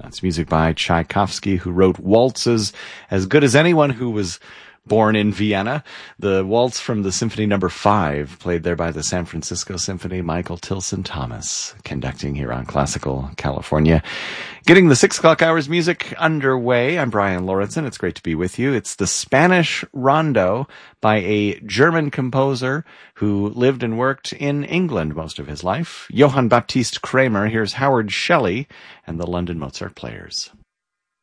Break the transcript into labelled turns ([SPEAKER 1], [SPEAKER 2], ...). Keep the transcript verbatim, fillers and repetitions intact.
[SPEAKER 1] That's music by Tchaikovsky, who wrote waltzes as good as anyone who was born in Vienna. The waltz from the Symphony Number Five, played there by the San Francisco Symphony, Michael Tilson Thomas, conducting here on Classical California. Getting the six o'clock hours music underway. I'm Brian Lauritsen. It's great to be with you. It's the Spanish Rondo by a German composer who lived and worked in England most of his life. Johann Baptist Kramer. Here's Howard Shelley and the London Mozart Players.